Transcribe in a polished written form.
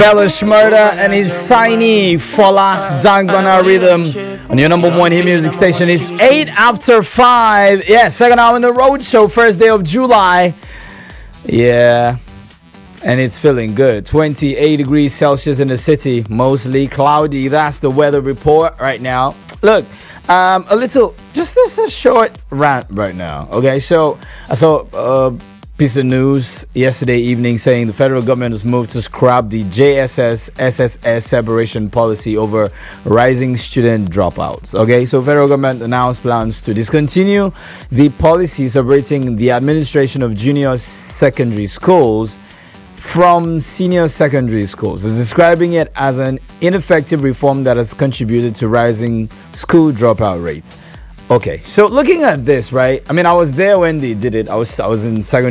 Bella Shmurda and his Siny Fola Dangbana rhythm on your number one hit music station. Is 8 after 5. Yeah, second hour in the road show, first day of July. Yeah, and it's feeling good. 28 degrees Celsius in the city, mostly cloudy. That's the weather report right now. Look, just a short rant right now. Okay, so I saw piece of news yesterday evening saying the federal government has moved to scrap the JSS SSS separation policy over rising student dropouts. Okay, so federal government announced plans to discontinue the policy separating the administration of junior secondary schools from senior secondary schools, describing it as an ineffective reform that has contributed to rising school dropout rates. Okay, so looking at this, right? I mean, I was there when they did it. I was in secondary